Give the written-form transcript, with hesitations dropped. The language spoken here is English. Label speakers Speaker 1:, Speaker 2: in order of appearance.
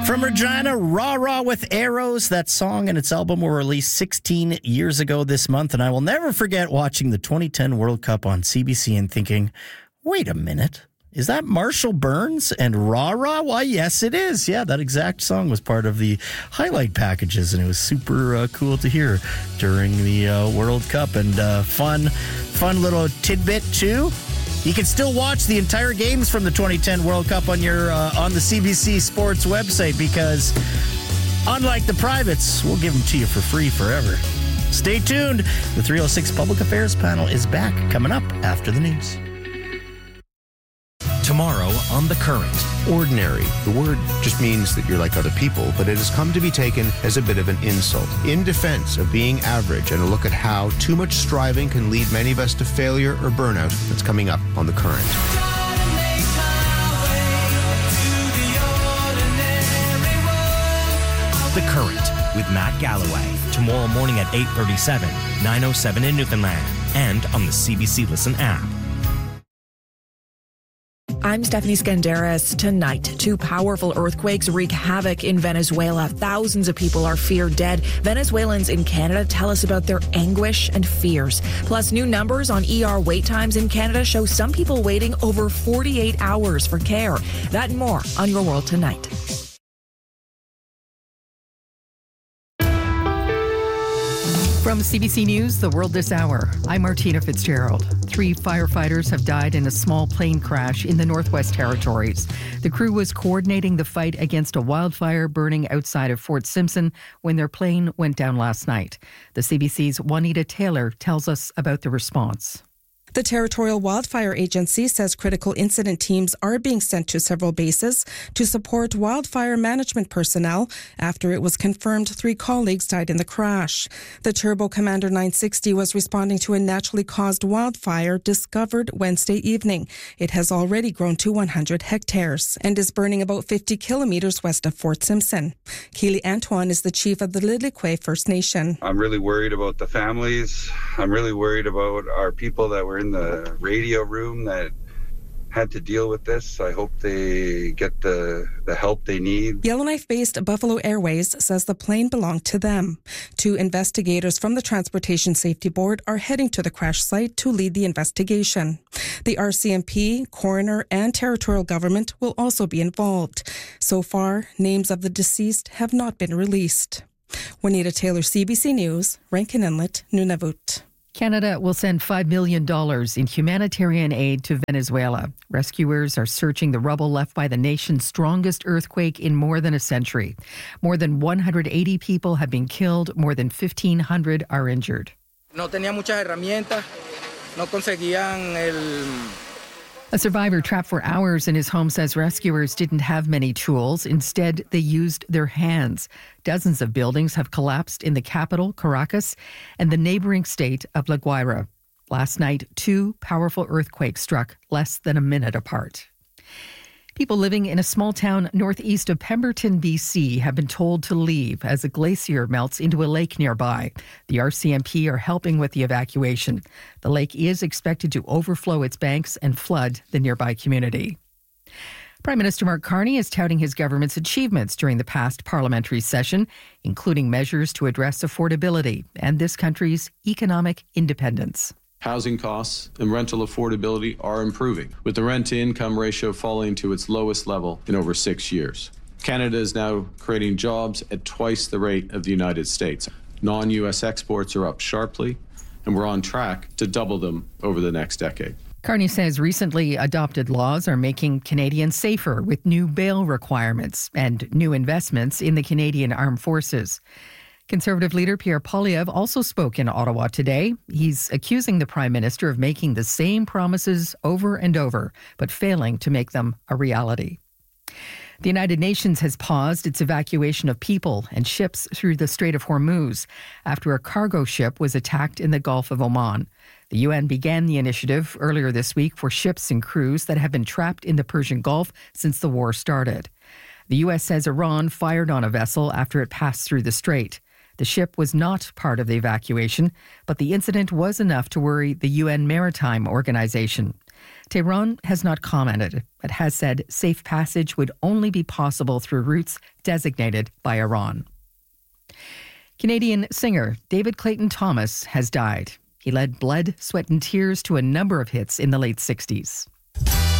Speaker 1: From Regina, Rah Rah with Arrows. That song and its album were released 16 years ago this month, and I will never forget watching the 2010 World Cup on CBC and thinking, wait a minute, is that Marshall Burns and Rah Rah? Why, yes, it is. Yeah, that exact song was part of the highlight packages, and it was super cool to hear during the World Cup. And fun little tidbit, too. You can still watch the entire games from the 2010 World Cup on your on the CBC Sports website because, unlike the privates, we'll give them to you for free forever. Stay tuned. The 306 Public Affairs panel is back coming up after the news.
Speaker 2: Tomorrow on The Current.
Speaker 3: Ordinary. The word just means that you're like other people, but it has come to be taken as a bit of an insult. In defense of being average and a look at how too much striving can lead many of us to failure or burnout, that's coming up on The Current.
Speaker 2: The Current with Matt Galloway. Tomorrow morning at 8:37, 9:07 in Newfoundland, and on the CBC Listen app.
Speaker 4: I'm Stephanie Skandaris. Tonight, two powerful earthquakes wreak havoc in Venezuela. Thousands of people are feared dead. Venezuelans in Canada tell us about their anguish and fears. Plus, new numbers on ER wait times in Canada show some people waiting over 48 hours for care. That and more on Your World Tonight.
Speaker 5: From CBC News, The World This Hour, I'm Martina Fitzgerald. 3 firefighters have died in a small plane crash in the Northwest Territories. The crew was coordinating the fight against a wildfire burning outside of Fort Simpson when their plane went down last night. The CBC's Juanita Taylor tells us about the response.
Speaker 6: The Territorial Wildfire Agency says critical incident teams are being sent to several bases to support wildfire management personnel after it was confirmed 3 colleagues died in the crash. The Turbo Commander 960 was responding to a naturally caused wildfire discovered Wednesday evening. It has already grown to 100 hectares and is burning about 50 kilometers west of Fort Simpson. Keely Antoine is the chief of the Liliquay First Nation.
Speaker 7: I'm really worried about the families. I'm really worried about our people that were in the radio room that had to deal with this. I hope they get the help they need.
Speaker 6: Yellowknife-based Buffalo Airways says the plane belonged to them. 2 investigators from the Transportation Safety Board are heading to the crash site to lead the investigation. The RCMP, coroner, and territorial government will also be involved. So far, names of the deceased have not been released. Juanita Taylor, CBC News, Rankin Inlet, Nunavut.
Speaker 5: Canada will send $5 million in humanitarian aid to Venezuela. Rescuers are searching the rubble left by the nation's strongest earthquake in more than a century. More than 180 people have been killed. More than 1,500 are injured.
Speaker 8: No tenía muchas herramientas. No conseguían
Speaker 5: A survivor trapped for hours in his home says rescuers didn't have many tools. Instead, they used their hands. Dozens of buildings have collapsed in the capital, Caracas, and the neighboring state of La Guaira. Last night, 2 powerful earthquakes struck less than a minute apart. People living in a small town northeast of Pemberton, BC, have been told to leave as a glacier melts into a lake nearby. The RCMP are helping with the evacuation. The lake is expected to overflow its banks and flood the nearby community. Prime Minister Mark Carney is touting his government's achievements during the past parliamentary session, including measures to address affordability and this country's economic independence.
Speaker 9: Housing costs and rental affordability are improving, with the rent-to-income ratio falling to its lowest level in over 6 years. Canada is now creating jobs at twice the rate of the United States. Non-U.S. exports are up sharply, and we're on track to double them over the next decade.
Speaker 5: Carney says recently adopted laws are making Canadians safer with new bail requirements and new investments in the Canadian Armed Forces. Conservative leader Pierre Poilievre also spoke in Ottawa today. He's accusing the Prime Minister of making the same promises over and over, but failing to make them a reality. The United Nations has paused its evacuation of people and ships through the Strait of Hormuz after a cargo ship was attacked in the Gulf of Oman. The UN began the initiative earlier this week for ships and crews that have been trapped in the Persian Gulf since the war started. The U.S. says Iran fired on a vessel after it passed through the strait. The ship was not part of the evacuation, but the incident was enough to worry the UN Maritime Organization. Tehran has not commented, but has said safe passage would only be possible through routes designated by Iran. Canadian singer David Clayton Thomas has died. He led Blood, Sweat and Tears to a number of hits in the late 60s.